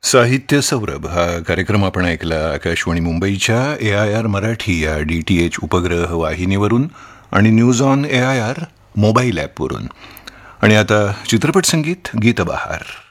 साहित्य सौरभ हा कार्यक्रम आपण ऐकला आकाशवाणी मुंबईच्या AIR मराठी या DTH उपग्रह वाहिनीवरून आणि न्यूज ऑन AIR मोबाईल ॲपवरून. आणि आता चित्रपट संगीत गीतबहार.